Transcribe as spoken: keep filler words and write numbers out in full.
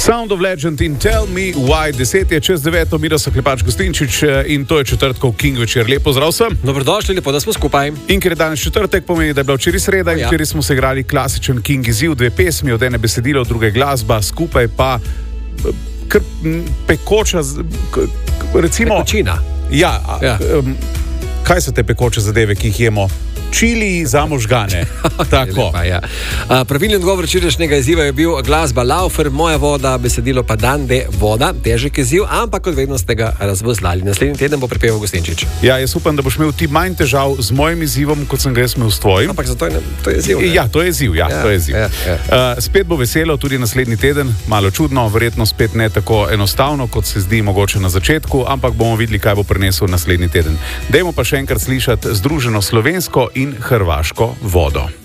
Sound of Legend in Tell Me Why. Deset je čez deveto, Miro Klepač Gustinčič in to je četrtkov King večer. Lepo zdrav vsem. Dobrodošli, lepo, da smo skupaj. In ker je danes četrtek, pomeni, da je bila včeraj sreda in včeraj smo se igrali klasičen King izziv, dve pesmi, od ene besedilo, druge glasba, skupaj pa kar pekoča, recimo... Pekočina. Ja, ja. Um, kaj so te pekoče zadeve, ki jih jemo? Čili za možgane. Tako. Lepa, ja. A, pravilni odgovor včerajšnjega izziva je bil glasba Laufer, Moja voda, besedilo pa Dande voda, težek izziv, ampak kot vedno ste ga razvozlali. Naslednji teden bo pripeval Gustinčič. Ja, jaz upam, da boš imel ti manj težav z mojim izzivom, kot sem ga jaz imel s tvojim. Ampak zato je, to je izziv. Ne? Ja, to je izziv, ja, ja, to je izziv. Ja, ja. Uh, spet bo veselo tudi naslednji teden, malo čudno, verjetno spet ne tako enostavno, kot se zdi mogoče na začetku, ampak bomo videli, kaj bo prinesel naslednji teden. Dajmo pa še enkrat slišati združeno slovensko in hrvaško vodo.